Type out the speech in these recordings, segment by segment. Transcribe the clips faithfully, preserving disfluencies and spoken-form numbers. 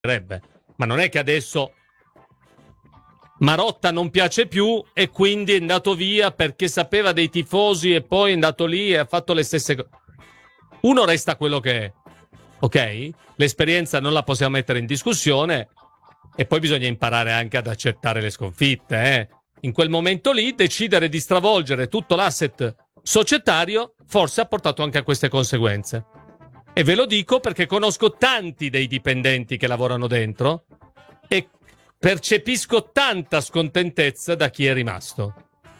Ma non è che adesso Marotta non piace più e quindi è andato via perché sapeva dei tifosi e poi è andato lì e ha fatto le stesse cose. Uno resta quello che è, ok? L'esperienza non la possiamo mettere in discussione e poi bisogna imparare anche ad accettare le sconfitte, eh? In quel momento lì decidere di stravolgere tutto l'asset societario forse ha portato anche a queste conseguenze. E ve lo dico perché conosco tanti dei dipendenti che lavorano dentro e percepisco tanta scontentezza da chi è rimasto.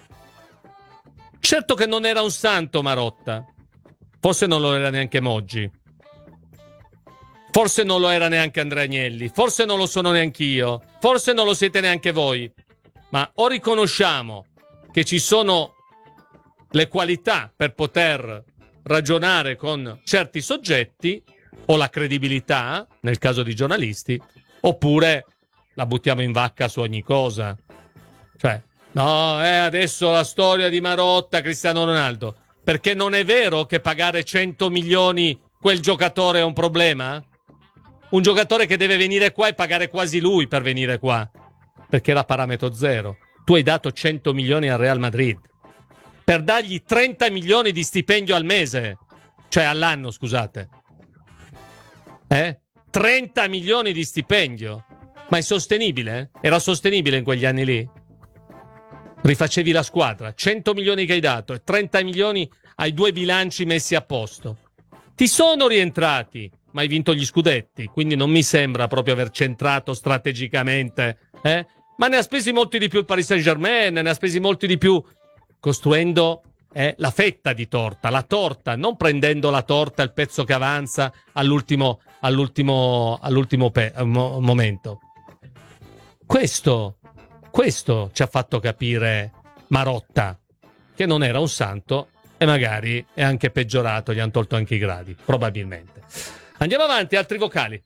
Certo che non era un santo Marotta, forse non lo era neanche Moggi, forse non lo era neanche Andrea Agnelli, forse non lo sono neanch'io, forse non lo siete neanche voi, ma o riconosciamo che ci sono le qualità per poter ragionare con certi soggetti o la credibilità nel caso di giornalisti, oppure la buttiamo in vacca su ogni cosa. Cioè, no, eh, adesso la storia di Marotta, Cristiano Ronaldo, perché non è vero che pagare cento milioni quel giocatore è un problema? Un giocatore che deve venire qua e pagare quasi lui per venire qua, perché era parametro zero. Tu hai dato cento milioni al Real Madrid per dargli trenta milioni di stipendio al mese, cioè all'anno, scusate. Eh? trenta milioni di stipendio. Ma è sostenibile? Era sostenibile in quegli anni lì? Rifacevi la squadra, cento milioni che hai dato e trenta milioni ai due bilanci messi a posto. Ti sono rientrati, ma hai vinto gli scudetti, quindi non mi sembra proprio aver centrato strategicamente, eh? Ma ne ha spesi molti di più il Paris Saint-Germain, ne ha spesi molti di più costruendo eh, la fetta di torta, la torta, non prendendo la torta, il pezzo che avanza all'ultimo, all'ultimo, all'ultimo pe- mo- momento. Questo, questo ci ha fatto capire Marotta, che non era un santo e magari è anche peggiorato, gli hanno tolto anche i gradi, probabilmente. Andiamo avanti, altri vocali.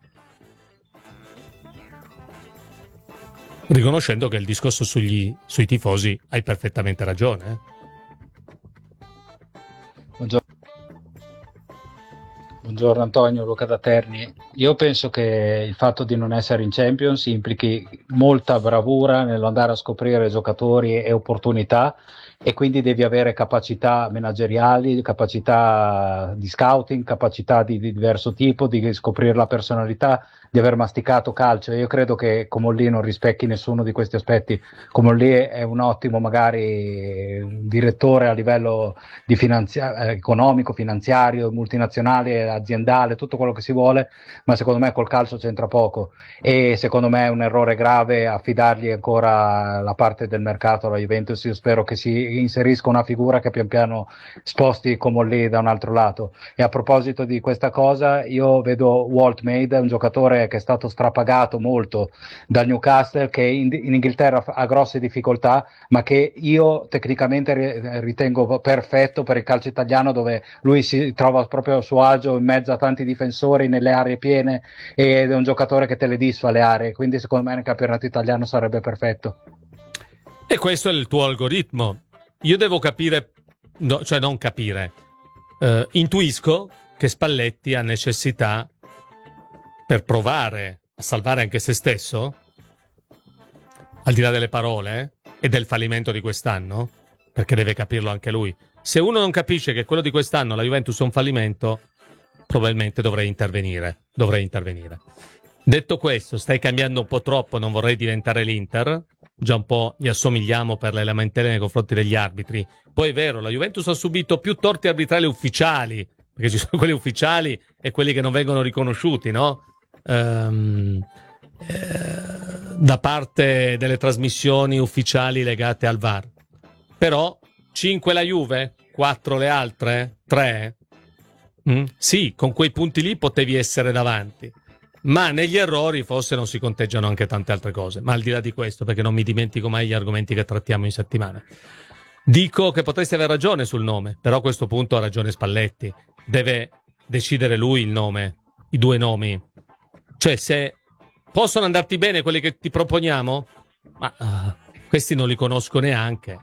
Riconoscendo che il discorso sugli, sui tifosi hai perfettamente ragione. Eh? Buongiorno. Buongiorno Antonio, Luca da Terni. Io penso che il fatto di non essere in Champions implichi molta bravura nell'andare a scoprire giocatori e opportunità, e quindi devi avere capacità manageriali, capacità di scouting, capacità di, di diverso tipo, di scoprire la personalità, di aver masticato calcio. Io credo che Comolli non rispecchi nessuno di questi aspetti. Comolli è un ottimo magari direttore a livello di finanzia- economico, finanziario, multinazionale, aziendale, tutto quello che si vuole, ma secondo me col calcio c'entra poco, e secondo me è un errore grave affidargli ancora la parte del mercato alla Juventus. Io spero che si inserisca una figura che pian piano sposti Comolli da un altro lato. E a proposito di questa cosa, io vedo Walt Maid, un giocatore che è stato strapagato molto dal Newcastle, che in, in Inghilterra ha grosse difficoltà, ma che io tecnicamente ritengo perfetto per il calcio italiano, dove lui si trova proprio a suo agio in mezzo a tanti difensori nelle aree piene, ed è un giocatore che te le disfa le aree, quindi secondo me nel campionato italiano sarebbe perfetto. E questo è il tuo algoritmo. Io devo capire, no, cioè non capire, uh, intuisco che Spalletti ha necessità, per provare a salvare anche se stesso, al di là delle parole e del fallimento di quest'anno, perché deve capirlo anche lui. Se uno non capisce che quello di quest'anno, la Juventus, è un fallimento, probabilmente dovrei intervenire. Dovrei intervenire. Detto questo, stai cambiando un po' troppo, non vorrei diventare l'Inter. Già un po' gli assomigliamo per le lamentele nei confronti degli arbitri. Poi è vero, la Juventus ha subito più torti arbitrali ufficiali, perché ci sono quelli ufficiali e quelli che non vengono riconosciuti, no? Ehm, eh, da parte delle trasmissioni ufficiali legate al V A R. Però cinque la Juve, quattro le altre, tre. Mm? Sì, con quei punti lì potevi essere davanti, ma negli errori forse non si conteggiano anche tante altre cose. Ma al di là di questo, perché non mi dimentico mai gli argomenti che trattiamo in settimana, dico che potresti aver ragione sul nome, però a questo punto ha ragione Spalletti, deve decidere lui il nome, i due nomi. Cioè, se possono andarti bene quelli che ti proponiamo, ma uh, questi non li conosco neanche,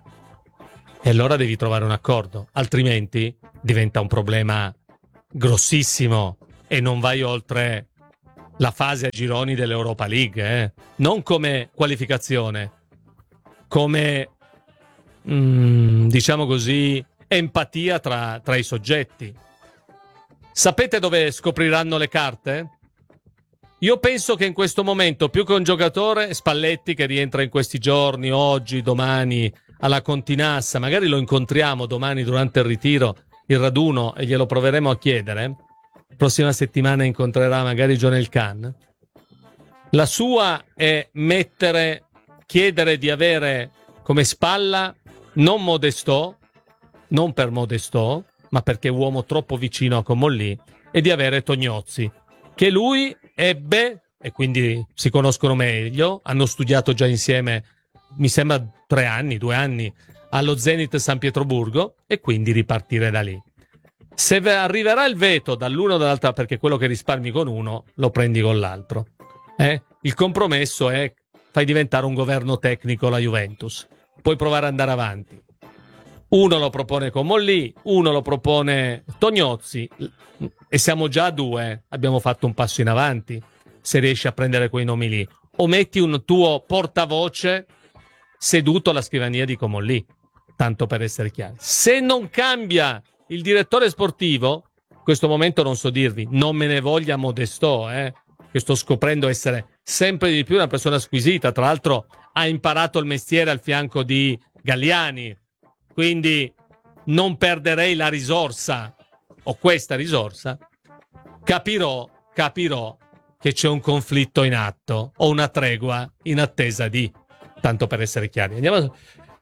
e allora devi trovare un accordo, altrimenti diventa un problema grossissimo e non vai oltre la fase a gironi dell'Europa League, eh? Non come qualificazione, come mm, diciamo così empatia tra, tra i soggetti. Sapete dove scopriranno le carte? Io penso che in questo momento, più che un giocatore, Spalletti che rientra in questi giorni, oggi, domani, alla Continassa, magari lo incontriamo domani durante il ritiro, il raduno, e glielo proveremo a chiedere. Prossima settimana incontrerà magari Jonel Khan. La sua è mettere, chiedere di avere come spalla non Modestò, non per Modestò, ma perché è uomo troppo vicino a Comolli, e di avere Tognozzi, che lui ebbe, e quindi si conoscono meglio, hanno studiato già insieme, mi sembra tre anni, due anni, allo Zenit San Pietroburgo, e quindi ripartire da lì. Se arriverà il veto dall'uno o dall'altra, perché quello che risparmi con uno lo prendi con l'altro, eh? Il compromesso è fai diventare un governo tecnico la Juventus, puoi provare ad andare avanti. Uno lo propone Comolli, uno lo propone Tognozzi, e siamo già a due, abbiamo fatto un passo in avanti se riesci a prendere quei nomi lì. O metti un tuo portavoce seduto alla scrivania di Comolli, tanto per essere chiari. Se non cambia il direttore sportivo, in questo momento non so dirvi, non me ne voglia Modestò, eh, che sto scoprendo essere sempre di più una persona squisita, tra l'altro ha imparato il mestiere al fianco di Galliani, quindi non perderei la risorsa, o questa risorsa, capirò, capirò che c'è un conflitto in atto, o una tregua in attesa di, tanto per essere chiari. Andiamo a...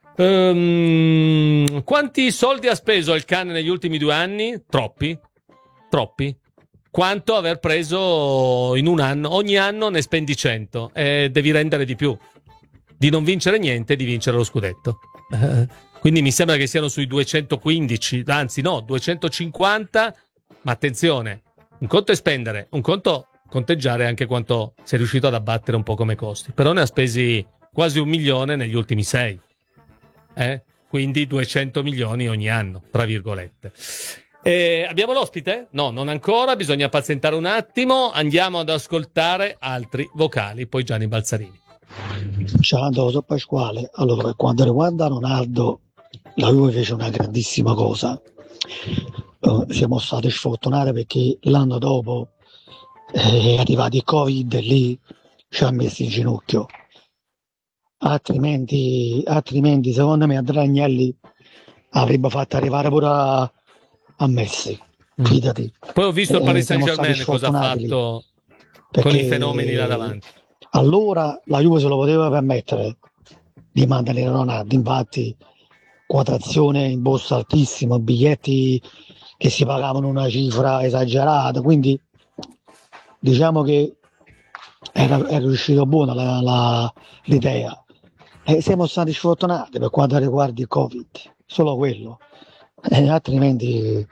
Um, quanti soldi ha speso il Khan negli ultimi due anni? Troppi, troppi. Quanto aver preso in un anno? Ogni anno ne spendi cento e devi rendere di più, di non vincere niente, di vincere lo scudetto. Uh, quindi mi sembra che siano sui duecentoquindici, anzi no, duecentocinquanta, ma attenzione, un conto è spendere, un conto conteggiare anche quanto sei riuscito ad abbattere un po' come costi, però ne ha spesi quasi un milione negli ultimi sei. Eh? Quindi duecento milioni ogni anno, tra virgolette. Eh, abbiamo l'ospite? No, non ancora, bisogna pazientare un attimo, andiamo ad ascoltare altri vocali, poi Gianni Balzarini. Ciao, sono Pasquale. Allora, per quanto riguarda Ronaldo, la Juve fece una grandissima cosa. Uh, siamo stati sfortunati perché l'anno dopo eh, è arrivato il Covid e lì ci ha messo in ginocchio. Altrimenti, altrimenti secondo me Andrea Agnelli avrebbe fatto arrivare pure a, a Messi, fidati. Poi ho visto il Paris Eh, siamo Saint-Germain stati cosa ha sfortunati fatto lì, con i perché fenomeni là davanti. allora la Juve se lo poteva permettere di mantenere Ronaldo, infatti quotazione in borsa altissima, biglietti che si pagavano una cifra esagerata, quindi diciamo che era, era riuscito buona la, la, l'idea. E siamo stati sfortunati per quanto riguarda il Covid, solo quello. Eh, altrimenti, eh,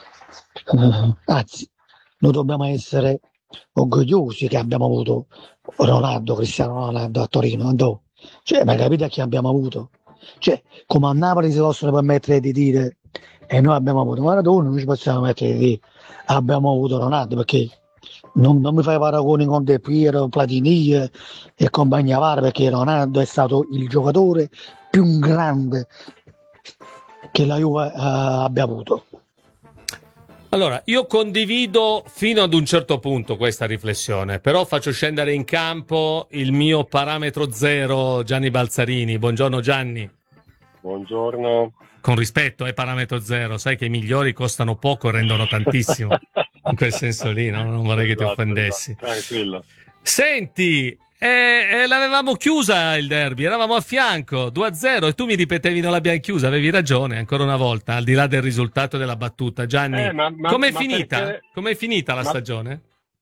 anzi, noi dobbiamo essere orgogliosi che abbiamo avuto Ronaldo, Cristiano Ronaldo a Torino. Andò. Cioè, ma capite che abbiamo avuto? Cioè, come a Napoli si possono permettere di dire e noi abbiamo avuto Maradona, noi ci possiamo permettere di dire abbiamo avuto Ronaldo, perché non, non mi fai paragoni con De Piero, Platini e, e compagnia vara, perché Ronaldo è stato il giocatore più grande che la Juve uh, abbia avuto. Allora, io condivido fino ad un certo punto questa riflessione, però faccio scendere in campo il mio parametro zero, Gianni Balzarini. Buongiorno Gianni. Buongiorno. Con rispetto, è parametro zero, sai che i migliori costano poco e rendono tantissimo. In quel senso lì, no? Non vorrei esatto, che ti offendessi. Esatto. Tranquillo. Senti, eh, eh, l'avevamo chiusa il derby, eravamo a fianco, due a zero, e tu mi ripetevi non l'abbiamo chiusa, avevi ragione, ancora una volta, al di là del risultato della battuta. Gianni, eh, ma, ma, com'è ma finita? Perché... Com'è finita la ma... stagione?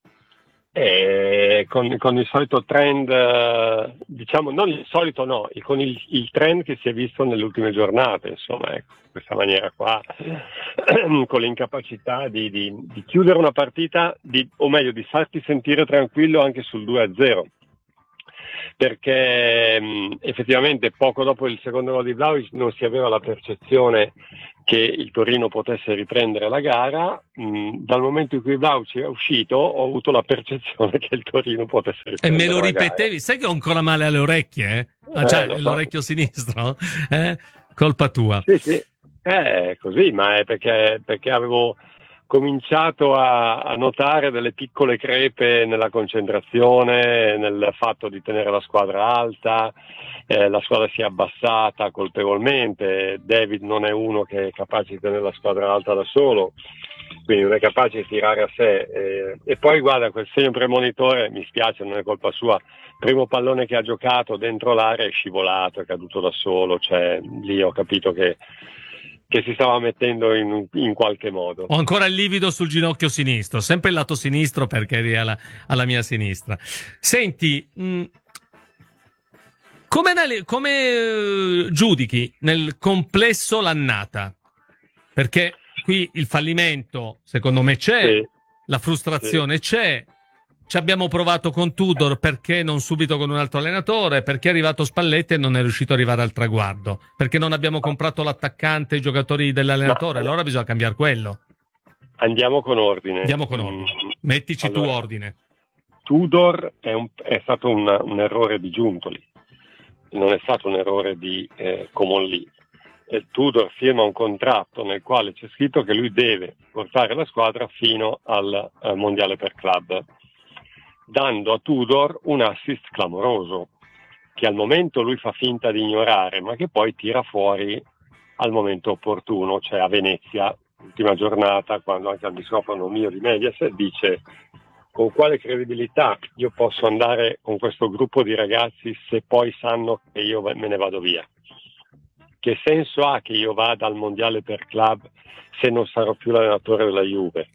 Eh, con, con il solito trend, eh, diciamo, non il solito no, con il, il trend che si è visto nelle ultime giornate, insomma, ecco, questa maniera qua, con l'incapacità di, di, di chiudere una partita, di, o meglio di farti sentire tranquillo anche sul due a zero. perché mh, effettivamente poco dopo il secondo gol di Vlahovic non si aveva la percezione che il Torino potesse riprendere la gara. Mh, dal momento in cui Vlahovic è uscito ho avuto la percezione che il Torino potesse E riprendere me lo la ripetevi, gara. sai che ho ancora male alle orecchie, eh? Ah, Eh, cioè, lo so. l'orecchio sinistro, eh? Colpa tua. Sì, sì, è così, ma è perché, perché avevo cominciato a, a notare delle piccole crepe nella concentrazione, nel fatto di tenere la squadra alta, eh, la squadra si è abbassata colpevolmente, David non è uno che è capace di tenere la squadra alta da solo, quindi non è capace di tirare a sé, eh, e poi guarda quel segno premonitore, mi spiace, non è colpa sua, primo pallone che ha giocato dentro l'area è scivolato, è caduto da solo, cioè lì ho capito che che si stava mettendo in, in qualche modo. Ho ancora il livido sul ginocchio sinistro, sempre il lato sinistro perché eri alla, alla mia sinistra. Senti, mh, come, come eh, giudichi nel complesso l'annata? Perché qui il fallimento, secondo me, c'è, Sì, la frustrazione sì. c'è. Ci abbiamo provato con Tudor, perché non subito con un altro allenatore, perché è arrivato Spalletti e non è riuscito ad arrivare al traguardo, perché non abbiamo comprato l'attaccante e i giocatori dell'allenatore, allora bisogna cambiare quello. Andiamo con ordine. Andiamo con ordine. Mm. Mettici allora, tu ordine. Tudor è, un, è stato un, un errore di Giuntoli, non è stato un errore di eh, Comolli. E Tudor firma un contratto nel quale c'è scritto che lui deve portare la squadra fino al eh, mondiale per club, dando a Tudor un assist clamoroso che al momento lui fa finta di ignorare, ma che poi tira fuori al momento opportuno, cioè a Venezia, l'ultima giornata, quando anche al microfono mio di Mediaset dice: con quale credibilità io posso andare con questo gruppo di ragazzi se poi sanno che io me ne vado via? Che senso ha che io vada al mondiale per club se non sarò più l'allenatore della Juve?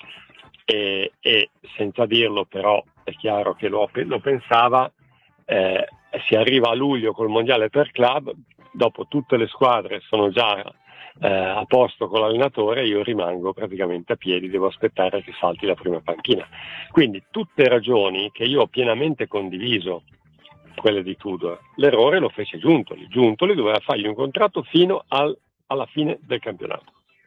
E, e senza dirlo però è chiaro che lo, lo pensava, eh, si arriva a luglio col mondiale per club, dopo tutte le squadre sono già eh, a posto con l'allenatore, io rimango praticamente a piedi, devo aspettare che salti la prima panchina. Quindi tutte ragioni che io ho pienamente condiviso, quelle di Tudor. L'errore lo fece Giuntoli, Giuntoli doveva fargli un contratto fino al, alla fine del campionato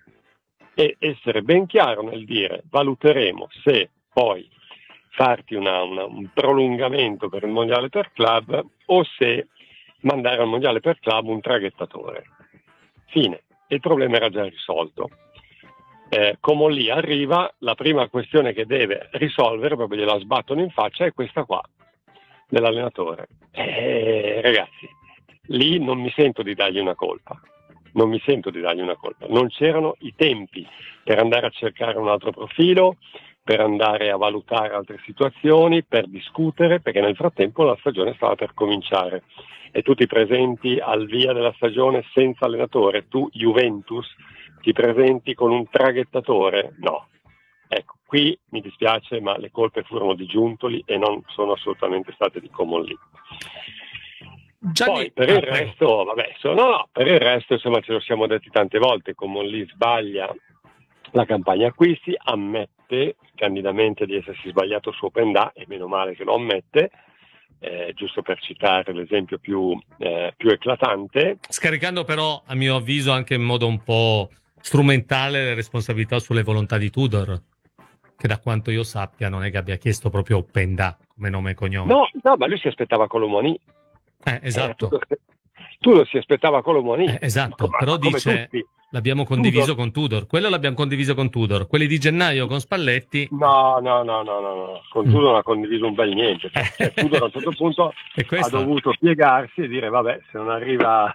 e essere ben chiaro nel dire: valuteremo se poi farti una, una, un prolungamento per il mondiale per club o se mandare al mondiale per club un traghettatore. Fine. Il problema era già risolto. Eh, Comolli arriva, la prima questione che deve risolvere, proprio gliela sbattono in faccia, è questa qua, dell'allenatore. Eh, ragazzi, lì non mi sento di dargli una colpa. Non mi sento di dargli una colpa. Non c'erano i tempi per andare a cercare un altro profilo, per andare a valutare altre situazioni, per discutere, perché nel frattempo la stagione stava per cominciare. E tu ti presenti al via della stagione senza allenatore, tu Juventus ti presenti con un traghettatore? No. Ecco, qui mi dispiace, ma le colpe furono di Giuntoli e non sono assolutamente state di Comolli. Gianni... Poi per il resto, vabbè, so, no, no, per il resto insomma ce lo siamo detti tante volte, Comolli sbaglia la campagna acquisti, ammette candidamente di essersi sbagliato su Openda e meno male che lo ammette, eh, giusto per citare l'esempio più, eh, più eclatante. Scaricando però a mio avviso anche in modo un po' strumentale le responsabilità sulle volontà di Tudor, che da quanto io sappia non è che abbia chiesto proprio Openda come nome e cognome. No, no, ma lui si aspettava Colomoni. Eh, esatto. Eh, tu lo si aspettava Colomoni. Eh, esatto, come, però come dice tutti. L'abbiamo condiviso Tudor. con Tudor, quello l'abbiamo condiviso con Tudor, quelli di gennaio con Spalletti. No, no, no, no, no, no. Con Tudor non ha condiviso un bel niente. Cioè, Tudor a un certo punto ha dovuto piegarsi e dire: vabbè, se non arriva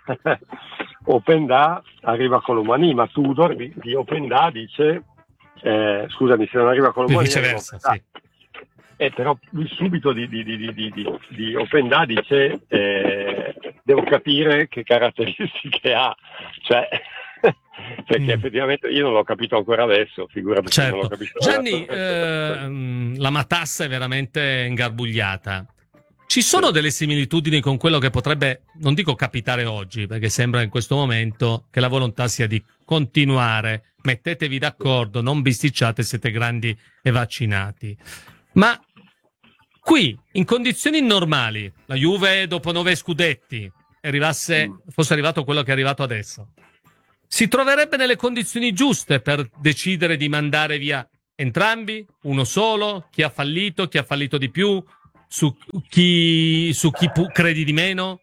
Openda, arriva Colomani, ma Tudor di, di Openda dice: eh, scusami, se non arriva Colomani, viceversa, sì. E però lui subito di, di, di, di, di, di Openda dice: eh, devo capire che caratteristiche ha, cioè perché mm. effettivamente io non l'ho capito ancora adesso, figurati. Certo. Non l'ho capito Gianni, eh, la matassa è veramente ingarbugliata. Ci sono sì. delle similitudini con quello che potrebbe, non dico capitare oggi, perché sembra in questo momento che la volontà sia di continuare, mettetevi d'accordo, non bisticciate, siete grandi e vaccinati, ma Qui, in condizioni normali, la Juve dopo nove scudetti arrivasse, mm. fosse arrivato quello che è arrivato adesso, si troverebbe nelle condizioni giuste per decidere di mandare via entrambi, uno solo, chi ha fallito, chi ha fallito di più, su chi, su chi pu- credi di meno?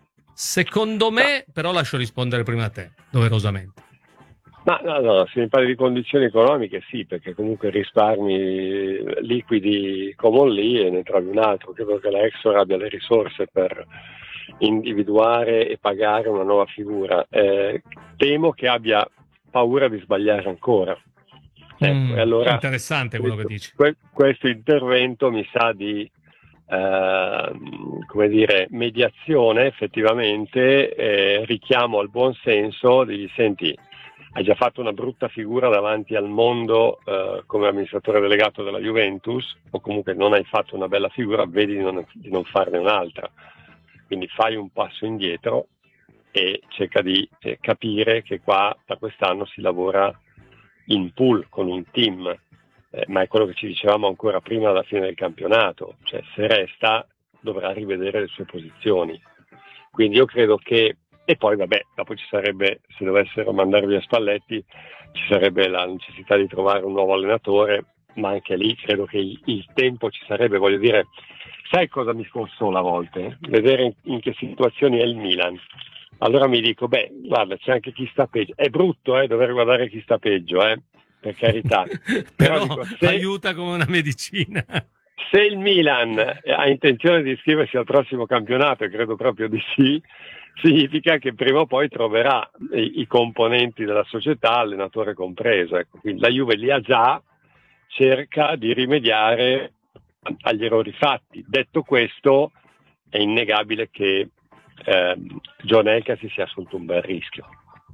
Secondo me, però lascio rispondere prima a te, doverosamente. Ma no, no, se mi parli di condizioni economiche sì, perché comunque risparmi liquidi come lì e ne trovi un altro. Credo che la Exor abbia le risorse per individuare e pagare una nuova figura. Eh, temo che abbia paura di sbagliare ancora. Ecco, mm, e allora, interessante quello questo, che dici. Que- questo intervento mi sa di eh, come dire, mediazione effettivamente, eh, richiamo al buon senso, di senti, hai già fatto una brutta figura davanti al mondo eh, come amministratore delegato della Juventus, o comunque non hai fatto una bella figura, vedi di non, di non farne un'altra. Quindi fai un passo indietro e cerca di eh, capire che qua da quest'anno si lavora in pool con un team, eh, ma è quello che ci dicevamo ancora prima della fine del campionato, cioè se resta dovrà rivedere le sue posizioni. Quindi io credo che, e poi vabbè, dopo ci sarebbe, se dovessero mandare via Spalletti, ci sarebbe la necessità di trovare un nuovo allenatore, ma anche lì credo che il, il tempo ci sarebbe, voglio dire, sai cosa mi consola a volte? Vedere in, in che situazioni è il Milan. Allora mi dico, beh, guarda, c'è anche chi sta peggio. È brutto eh, dover guardare chi sta peggio, eh, per carità. Però, Però dico, se, aiuta come una medicina. Se il Milan ha intenzione di iscriversi al prossimo campionato, e credo proprio di sì, significa che prima o poi troverà i, i componenti della società, allenatore compreso. Ecco, quindi la Juve li ha già, cerca di rimediare agli errori fatti. Detto questo, è innegabile che eh, John Elka si sia assunto un bel rischio,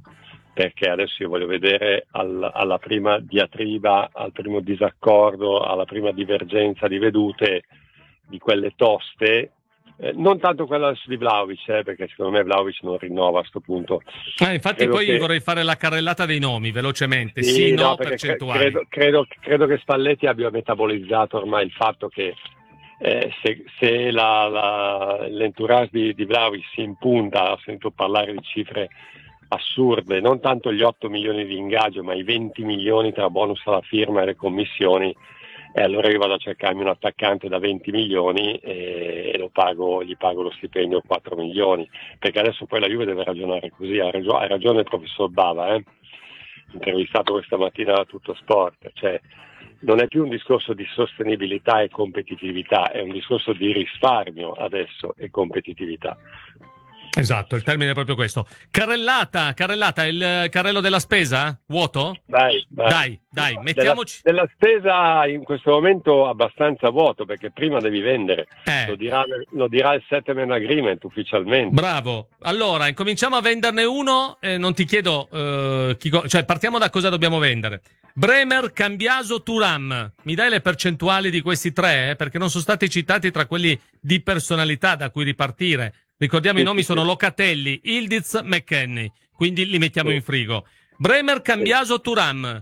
perché adesso io voglio vedere al, alla prima diatriba, al primo disaccordo, alla prima divergenza di vedute di quelle toste, eh, non tanto quella di Vlahovic, eh, perché secondo me Vlahovic non rinnova a sto punto. Ah, infatti credo poi che... vorrei fare la carrellata dei nomi velocemente, sì, sì no, no percentuali. Credo, credo, credo che Spalletti abbia metabolizzato ormai il fatto che eh, se, se la, la, l'entourage di, di Vlahovic si impunta, ho sentito parlare di cifre assurde, non tanto gli otto milioni di ingaggio, ma i venti milioni tra bonus alla firma e le commissioni, e allora io vado a cercarmi un attaccante da venti milioni e, e lo pago, gli pago lo stipendio quattro milioni, perché adesso poi la Juve deve ragionare così. Ha ragione, ha ragione il professor Bava, eh? intervistato questa mattina da Tutto Sport, cioè non è più un discorso di sostenibilità e competitività, è un discorso di risparmio adesso e competitività. Esatto, il termine è proprio questo. Carrellata, carrellata, il carrello della spesa? Vuoto? Dai, dai, dai, dai mettiamoci. Della, della spesa in questo momento abbastanza vuoto, perché prima devi vendere. Eh. Lo dirà, lo dirà il settlement agreement ufficialmente. Bravo. Allora, incominciamo a venderne uno. Eh, non ti chiedo, eh, chi, cioè partiamo da cosa dobbiamo vendere. Bremer, Cambiaso, Thuram. Mi dai le percentuali di questi tre? Eh? Perché non sono stati citati tra quelli di personalità da cui ripartire. Ricordiamo sì, i nomi sì, sono sì. Locatelli, Ildiz, McKennie, quindi li mettiamo sì. in frigo. Bremer, Cambiaso, sì. Thuram.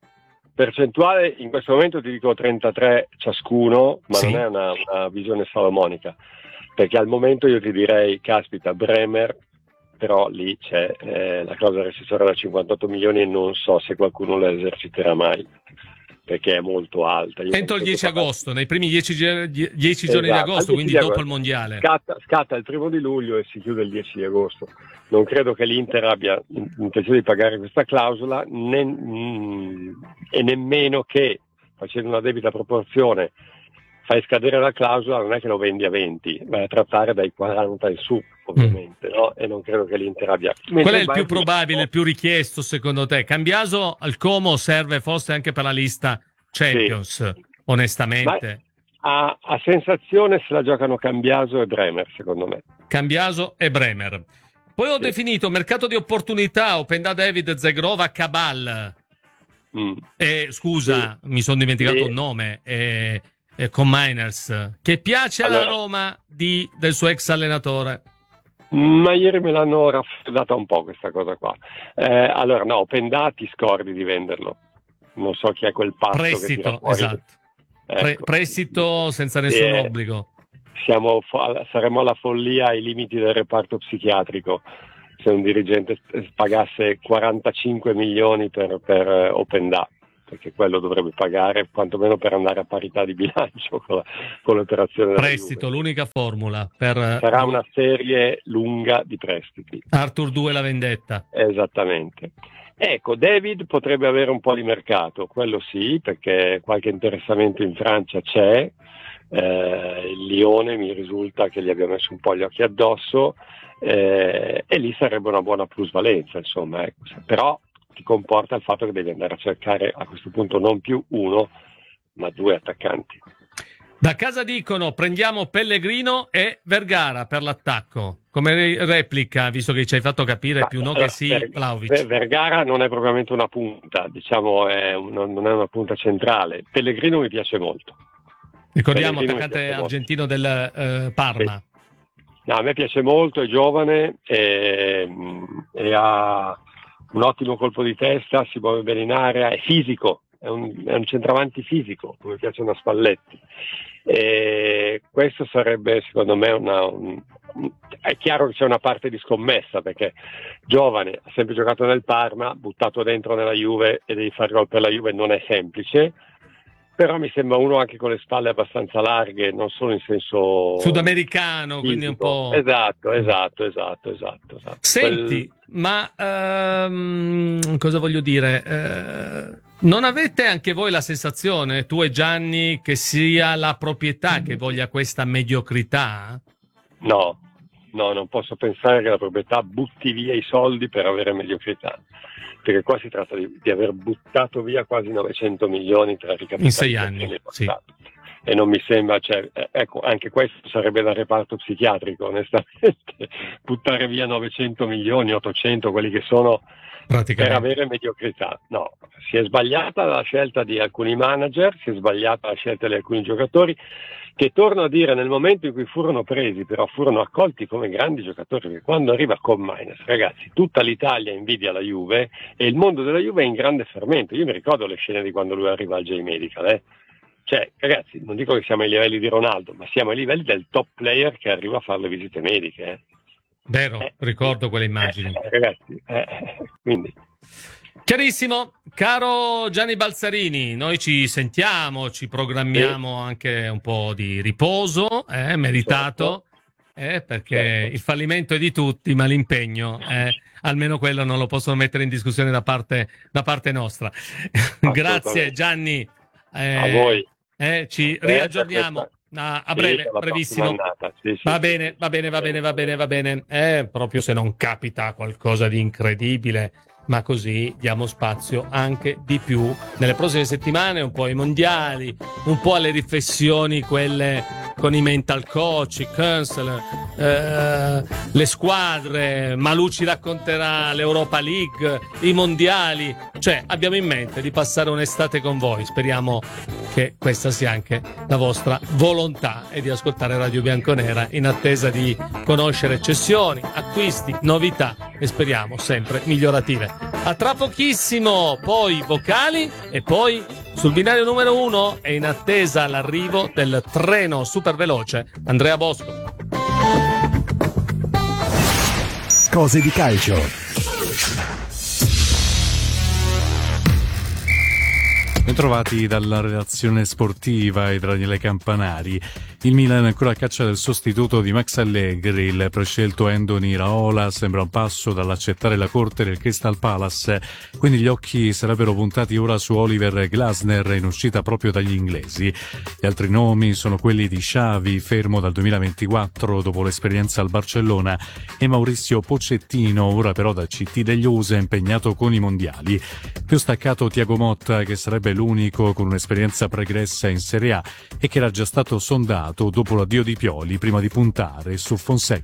Percentuale in questo momento ti dico trentatré ciascuno, ma sì. non è una, una visione salomonica, perché al momento io ti direi, caspita, Bremer, però lì c'è eh, la clausola rescissoria da cinquantotto milioni e non so se qualcuno la eserciterà mai, perché è molto alta. Io entro il dieci agosto, parlare. Nei primi dieci, dieci esatto. giorni di agosto, quindi dopo agosto. il mondiale. Scatta, scatta il primo di luglio e si chiude il dieci di agosto. Non credo che l'Inter abbia intenzione di pagare questa clausola, né, mm, e nemmeno che, facendo una debita proporzione, fai scadere la clausola, non è che lo vendi a venti, vai a trattare dai quaranta in su, ovviamente, mm. no? E non credo che l'Inter abbia. Mentre qual è il più probabile, il più richiesto secondo te? Cambiaso al Como serve forse anche per la lista Champions, sì. onestamente. A, a sensazione se la giocano Cambiaso e Bremer, secondo me. Cambiaso e Bremer. Poi ho sì. definito mercato di opportunità, Openda David, Zegrova, Cabal. Mm. E, scusa, sì. mi sono dimenticato sì. un nome. E, e con Miners, che piace allora, alla Roma di, del suo ex allenatore. Ma ieri me l'hanno raffreddata un po' questa cosa qua. Eh, allora no, Openda ti scordi di venderlo. Non so chi è quel pazzo prestito, che tira fuori. Esatto. Pre- ecco. prestito senza nessun Eh, obbligo. Siamo, fo- saremmo alla follia ai limiti del reparto psichiatrico se un dirigente pagasse quarantacinque milioni per, per eh, Openda, perché quello dovrebbe pagare quantomeno per andare a parità di bilancio con, la, con l'operazione della Prestito, Juve. l'unica formula per Sarà una serie lunga di prestiti. Arthur due la vendetta. Esattamente. Ecco, David potrebbe avere un po' di mercato, quello sì, perché qualche interessamento in Francia c'è. Eh, il Lione mi risulta che gli abbia messo un po' gli occhi addosso, eh, e lì sarebbe una buona plusvalenza, insomma, ecco. Però ti comporta il fatto che devi andare a cercare a questo punto non più uno, ma due attaccanti. Da casa dicono prendiamo Pellegrino e Vergara per l'attacco. Come replica, visto che ci hai fatto capire Ma, più no allora, che sì, Ver- Vlahovic. Ver- Vergara non è propriamente una punta, diciamo, è un- non è una punta centrale. Pellegrino mi piace molto. Ricordiamo, Pellegrino mi attaccante piace molto. argentino del eh, Parma. No, a me piace molto, è giovane e, e ha un ottimo colpo di testa, si muove bene in area, è fisico, è un, è un centravanti fisico, come piacciono a Spalletti. E questo sarebbe secondo me una, un, è chiaro che c'è una parte di scommessa, perché giovane, ha sempre giocato nel Parma, buttato dentro nella Juve e devi fare gol per la Juve, non è semplice. Però mi sembra uno anche con le spalle abbastanza larghe, non solo in senso Sudamericano, fisico. quindi un po'... Esatto, esatto, esatto, esatto. esatto. Senti, Quel... ma ehm, cosa voglio dire? Eh, non avete anche voi la sensazione, tu e Gianni, che sia la proprietà che voglia questa mediocrità? No, no, non posso pensare che la proprietà butti via i soldi per avere mediocrità. Perché qua si tratta di, di aver buttato via quasi novecento milioni tra ricapitalizzazioni in sei anni, sì. E non mi sembra, cioè, ecco, anche questo sarebbe da reparto psichiatrico, onestamente, buttare via novecento milioni, ottocento, quelli che sono, per avere mediocrità. No, si è sbagliata la scelta di alcuni manager, si è sbagliata la scelta di alcuni giocatori, che torno a dire, nel momento in cui furono presi, però furono accolti come grandi giocatori, perché quando arriva Koeman, ragazzi, tutta l'Italia invidia la Juve e il mondo della Juve è in grande fermento. Io mi ricordo le scene di quando lui arriva al J-Medical, eh. Cioè, ragazzi, non dico che siamo ai livelli di Ronaldo, ma siamo ai livelli del top player che arriva a fare le visite mediche. Eh. Vero, eh, ricordo quelle immagini. Eh, ragazzi, eh, quindi... Chiarissimo, caro Gianni Balzarini, noi ci sentiamo, ci programmiamo sì. anche un po' di riposo, eh, meritato, certo. eh, perché certo. il fallimento è di tutti, ma l'impegno, eh, almeno quello non lo possono mettere in discussione da parte, da parte nostra. Grazie Gianni, eh, a voi. Eh, ci riaggiorniamo a, a breve, sì, brevissimo. Sì, sì, va bene, va bene, va bene, va bene, va bene. Eh, proprio se non capita qualcosa di incredibile. Ma così diamo spazio anche di più nelle prossime settimane, un po' ai mondiali, un po' alle riflessioni, quelle con i mental coach, i counselor, eh, le squadre, Malù ci racconterà l'Europa League, i mondiali, cioè abbiamo in mente di passare un'estate con voi, speriamo che questa sia anche la vostra volontà e di ascoltare Radio Bianconera in attesa di conoscere cessioni, acquisti, novità e speriamo sempre migliorative. A tra pochissimo, poi vocali e poi sul binario numero uno è in attesa l'arrivo del treno super veloce Andrea Bosco. Cose di calcio. Bentrovati dalla redazione sportiva e da Daniele Campanari. Il Milan è ancora a caccia del sostituto di Max Allegri. Il prescelto Andoni Raola sembra un passo dall'accettare la corte del Crystal Palace, quindi gli occhi sarebbero puntati ora su Oliver Glasner in uscita proprio dagli inglesi. Gli altri nomi sono quelli di Xavi, fermo dal duemilaventiquattro dopo l'esperienza al Barcellona, e Mauricio Pochettino, ora però da C T degli U S A impegnato con i mondiali. Più staccato Thiago Motta, che sarebbe l'unico con un'esperienza pregressa in Serie A e che era già stato sondato dopo l'addio di Pioli prima di puntare su Fonseca.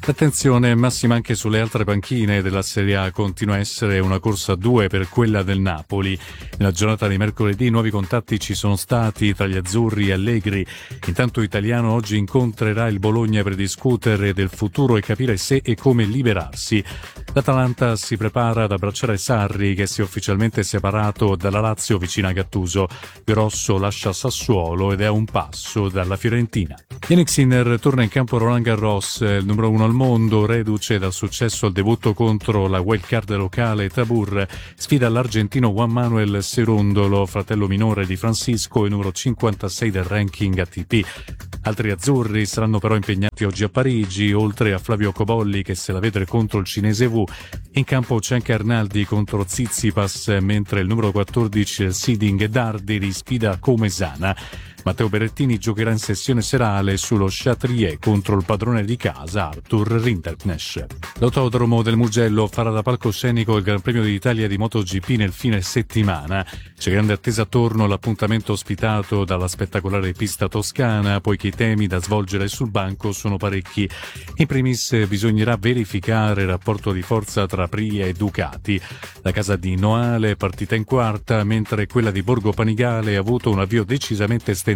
L'attenzione è massima anche sulle altre panchine della Serie A, continua a essere una corsa a due per quella del Napoli. Nella giornata di mercoledì nuovi contatti ci sono stati tra gli azzurri e Allegri. Intanto Italiano oggi incontrerà il Bologna per discutere del futuro e capire se e come liberarsi. L'Atalanta si prepara ad abbracciare Sarri, che si è ufficialmente separato dalla Lazio vicino a Gattuso. Grosso lascia Sassuolo ed è a un passo dalla Fiorentina. Yannick Sinner torna in campo Roland Garros, il numero uno al mondo, reduce dal successo al debutto contro la wildcard locale Tabur. Sfida l'argentino Juan Manuel Cerundolo, fratello minore di Francisco e numero cinquantasei del ranking A T P. Altri azzurri saranno però impegnati oggi a Parigi, oltre a Flavio Cobolli che se la vede contro il cinese Wu. In campo c'è anche Arnaldi contro Tsitsipas, mentre il numero quattordici del seeding Dardi sfida Comesana. Matteo Berrettini giocherà in sessione serale sullo Chatrier contro il padrone di casa Arthur Rinderknecht. L'autodromo del Mugello farà da palcoscenico il Gran Premio d'Italia di MotoGP nel fine settimana. C'è grande attesa attorno all'appuntamento ospitato dalla spettacolare pista toscana, poiché i temi da svolgere sul banco sono parecchi. In primis bisognerà verificare il rapporto di forza tra Aprilia e Ducati. La casa di Noale è partita in quarta, mentre quella di Borgo Panigale ha avuto un avvio decisamente stentato.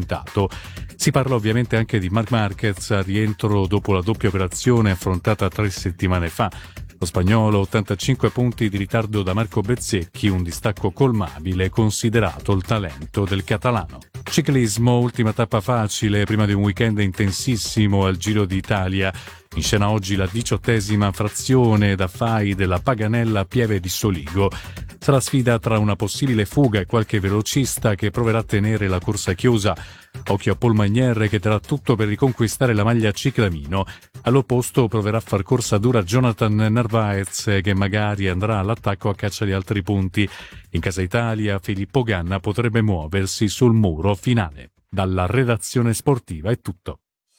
Si parla ovviamente anche di Marc Marquez a rientro dopo la doppia operazione affrontata tre settimane fa. Lo spagnolo ottantacinque punti di ritardo da Marco Bezzecchi, un distacco colmabile considerato il talento del catalano. Ciclismo, ultima tappa facile prima di un weekend intensissimo al Giro d'Italia. In scena oggi la diciottesima frazione da Fai della Paganella Pieve di Soligo. Sarà sfida tra una possibile fuga e qualche velocista che proverà a tenere la corsa chiusa. Occhio a Paul Magnier che darà tutto per riconquistare la maglia ciclamino. All'opposto proverà a far corsa dura Jonathan Narvaez che magari andrà all'attacco a caccia di altri punti. In casa Italia Filippo Ganna potrebbe muoversi sul muro finale. Dalla redazione sportiva è tutto.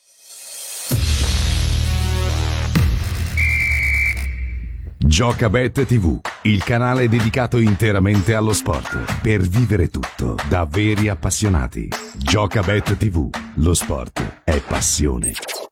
Giocabet tivù, il canale dedicato interamente allo sport, per vivere tutto da veri appassionati. Giocabet tivù, lo sport è passione.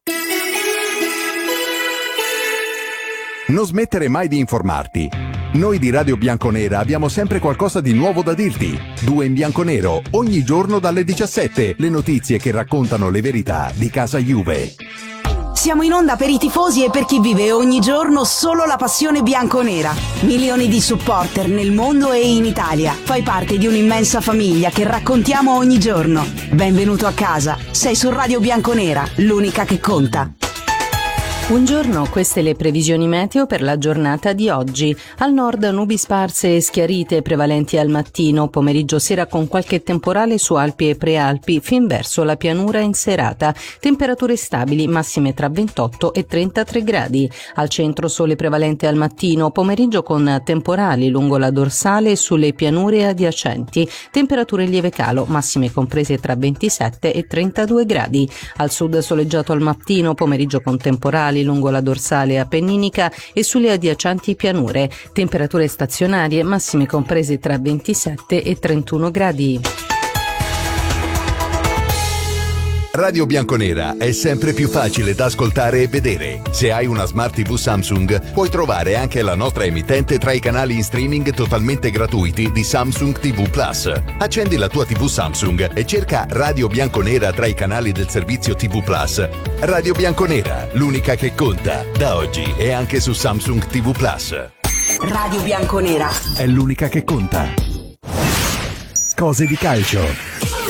Non smettere mai di informarti. Noi di Radio Bianconera abbiamo sempre qualcosa di nuovo da dirti. Due in bianconero, ogni giorno dalle diciassette, le notizie che raccontano le verità di casa Juve. Siamo in onda per i tifosi e per chi vive ogni giorno solo la passione bianconera. Milioni di supporter nel mondo e in Italia. Fai parte di un'immensa famiglia che raccontiamo ogni giorno. Benvenuto a casa. Sei su Radio Bianconera, l'unica che conta. Buongiorno, queste le previsioni meteo per la giornata di oggi. Al nord nubi sparse e schiarite prevalenti al mattino, pomeriggio sera con qualche temporale su Alpi e Prealpi, fin verso la pianura in serata. Temperature stabili, massime tra ventotto e trentatré gradi. Al centro sole prevalente al mattino, pomeriggio con temporali lungo la dorsale e sulle pianure adiacenti. Temperature in lieve calo, massime comprese tra ventisette e trentadue gradi. Al sud soleggiato al mattino, pomeriggio con temporali lungo la dorsale appenninica e sulle adiacenti pianure. Temperature stazionarie massime comprese tra ventisette e trentuno gradi. Radio Bianconera è sempre più facile da ascoltare e vedere. Se hai una Smart tivù Samsung, puoi trovare anche la nostra emittente tra i canali in streaming totalmente gratuiti di Samsung tivù Plus. Accendi la tua tivù Samsung e cerca Radio Bianconera tra i canali del servizio tivù Plus. Radio Bianconera, l'unica che conta, da oggi e anche su Samsung tivù Plus. Radio Bianconera è l'unica che conta. Cose di calcio.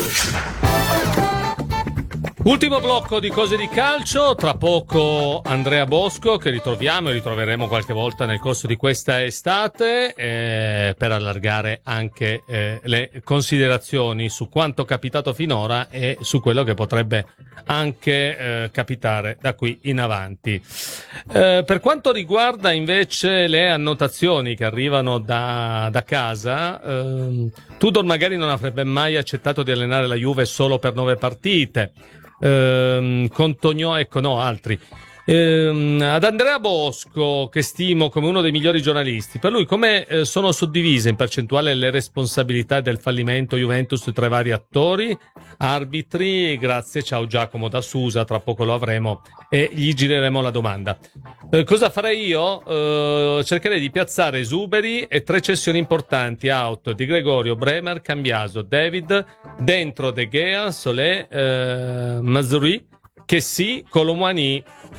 Ultimo blocco di cose di calcio, tra poco Andrea Bosco che ritroviamo e ritroveremo qualche volta nel corso di questa estate eh, per allargare anche eh, le considerazioni su quanto capitato finora e su quello che potrebbe anche eh, capitare da qui in avanti. Eh, per quanto riguarda invece le annotazioni che arrivano da, da casa, eh, Tudor magari non avrebbe mai accettato di allenare la Juve solo per nove partite. Ehm, con Tognò, ecco, no, altri. Ehm, ad Andrea Bosco, che stimo come uno dei migliori giornalisti, per lui come eh, sono suddivise in percentuale le responsabilità del fallimento Juventus tra i vari attori, arbitri? Grazie, ciao Giacomo da Susa, tra poco lo avremo e gli gireremo la domanda. Eh, cosa farei io? Eh, cercherei di piazzare esuberi e tre cessioni importanti, out di Gregorio, Bremer, Cambiaso, David, dentro De Gea, Solé, eh, Mazzouri, che sì, Colomani.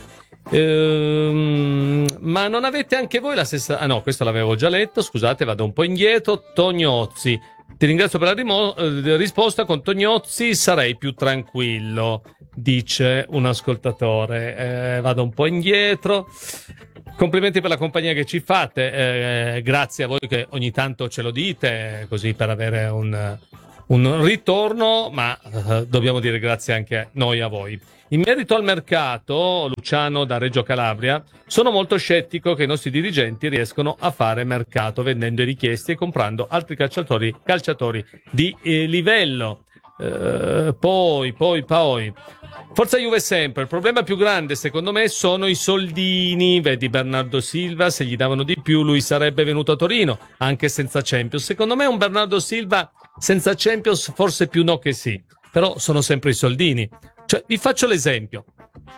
Ehm, ma non avete anche voi la stessa? Ah no, questo l'avevo già letto, scusate, vado un po' indietro. Tognozzi, ti ringrazio per la rimo- eh, risposta. Con Tognozzi sarei più tranquillo, dice un ascoltatore. Eh, vado un po' indietro. Complimenti per la compagnia che ci fate, eh, grazie a voi che ogni tanto ce lo dite, così per avere un, un ritorno, ma eh, dobbiamo dire grazie anche noi a voi. In merito al mercato, Luciano da Reggio Calabria, sono molto scettico che i nostri dirigenti riescono a fare mercato vendendo i richiesti e comprando altri calciatori, calciatori di eh, livello. Eh, poi, poi, poi. Forza Juve sempre. Il problema più grande, secondo me, sono i soldini. Vedi Bernardo Silva, se gli davano di più lui sarebbe venuto a Torino, anche senza Champions. Secondo me un Bernardo Silva senza Champions forse più no che sì, però sono sempre i soldini. Cioè, vi faccio l'esempio.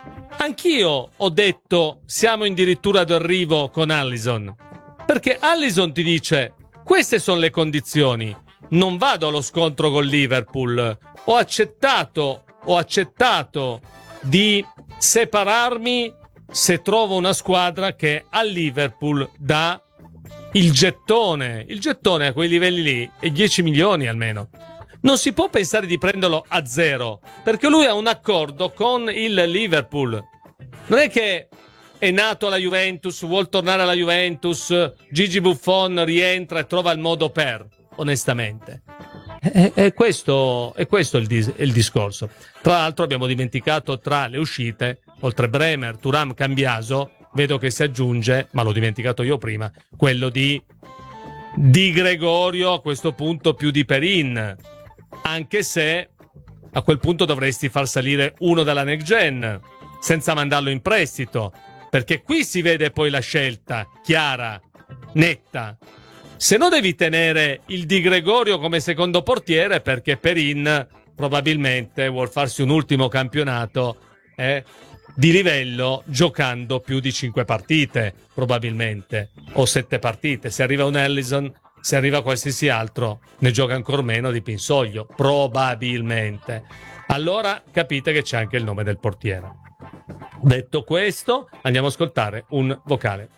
Anch'io ho detto siamo addirittura d'arrivo con Alisson, perché Alisson ti dice queste sono le condizioni, non vado allo scontro con Liverpool, ho accettato ho accettato di separarmi se trovo una squadra che a Liverpool dà il gettone il gettone a quei livelli lì è dieci milioni almeno. Non si può pensare di prenderlo a zero, perché lui ha un accordo con il Liverpool. Non è che è nato alla Juventus, vuol tornare alla Juventus, Gigi Buffon rientra e trova il modo per, onestamente. È, è questo, è questo il, dis- il discorso. Tra l'altro abbiamo dimenticato tra le uscite, oltre Bremer, Thuram, Cambiaso, vedo che si aggiunge, ma l'ho dimenticato io prima, quello di, di Gregorio, a questo punto più di Perin. Anche se a quel punto dovresti far salire uno dalla next gen senza mandarlo in prestito, perché qui si vede poi la scelta chiara, netta. Se no devi tenere il Di Gregorio come secondo portiere, perché Perin probabilmente vuol farsi un ultimo campionato eh, di livello giocando più di cinque partite probabilmente, o sette partite. Se arriva un Alisson, se arriva qualsiasi altro, ne gioca ancora meno di Pinsoglio, probabilmente. Allora capite che c'è anche il nome del portiere. Detto questo, andiamo a ascoltare un vocale.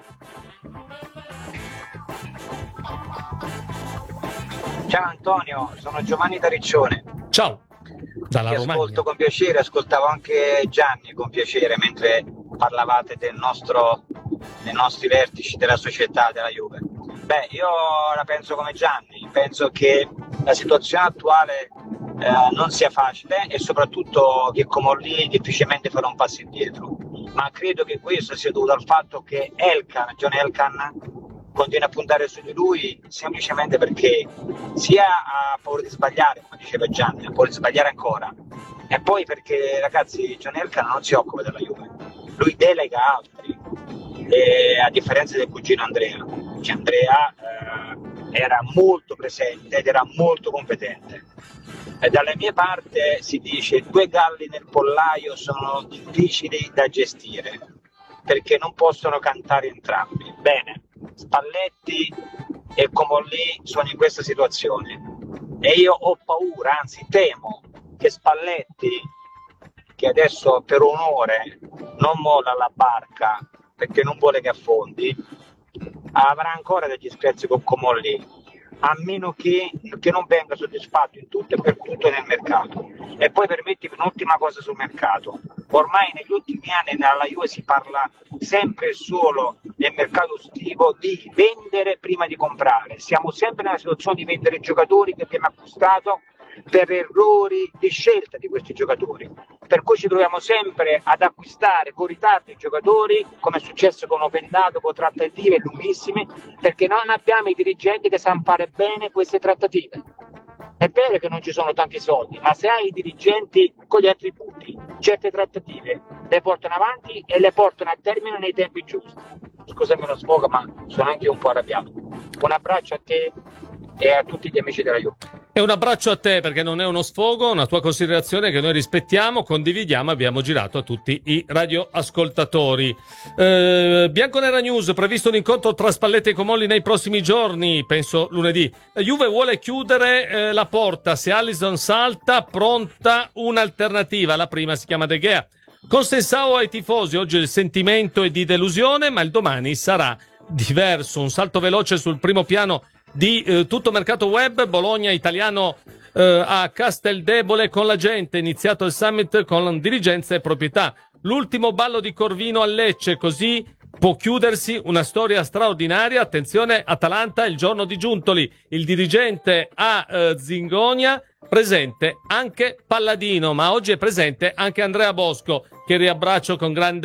Ciao Antonio, sono Giovanni da Riccione. Ciao, dalla Ti Romagna. ascolto con piacere, ascoltavo anche Gianni con piacere mentre parlavate del nostro, dei nostri vertici della società della Juve. Beh, io la penso come Gianni, penso che la situazione attuale eh, non sia facile e soprattutto che Comolli difficilmente farà un passo indietro, ma credo che questo sia dovuto al fatto che Elkan, John Elkan continua a puntare su di lui semplicemente perché sia ha paura di sbagliare, come diceva Gianni, ha paura di sbagliare ancora, e poi perché ragazzi John Elkan non si occupa della Juve, lui delega altri, e a differenza del cugino Andrea, che Andrea eh, era molto presente ed era molto competente. E dalle mie parti si dice due galli nel pollaio sono difficili da gestire perché non possono cantare entrambi. Bene, Spalletti e Comolli sono in questa situazione e io ho paura, anzi temo che Spalletti, che adesso per onore non molla la barca perché non vuole che affondi, avrà ancora degli screzi con Comolli, a meno che, che non venga soddisfatto in tutto e per tutto nel mercato. E poi permettimi un'ultima cosa sul mercato. Ormai negli ultimi anni nella Juve si parla sempre e solo nel mercato estivo di vendere prima di comprare. Siamo sempre nella situazione di vendere giocatori che abbiamo acquistato per errori di scelta di questi giocatori, per cui ci troviamo sempre ad acquistare con ritardo i giocatori, come è successo con Opendato, con trattative lunghissime, perché non abbiamo i dirigenti che sanno fare bene queste trattative. È vero che non ci sono tanti soldi, ma se hai i dirigenti con gli attributi, certe trattative le portano avanti e le portano a termine nei tempi giusti. Scusami lo sfogo, ma sono anche un po' arrabbiato. Un abbraccio a te e a tutti gli amici della Juve. E un abbraccio a te, perché non è uno sfogo, una tua considerazione che noi rispettiamo, condividiamo, abbiamo girato a tutti i radioascoltatori. Eh, Bianconera News, previsto un incontro tra Spalletti e Comolli nei prossimi giorni, penso lunedì. La Juve vuole chiudere eh, la porta, se Alisson salta, pronta un'alternativa, la prima si chiama De Gea. Con Sensao ai tifosi, oggi il sentimento è di delusione, ma il domani sarà diverso. Un salto veloce sul primo piano di eh, tutto mercato web. Bologna italiano eh, a Casteldebole con la gente, iniziato il summit con dirigenza e proprietà. L'ultimo ballo di Corvino a Lecce, così può chiudersi una storia straordinaria. Attenzione, Atalanta il giorno di Giuntoli, il dirigente a eh, Zingonia, presente anche Palladino, ma oggi è presente anche Andrea Bosco, che riabbraccio con grande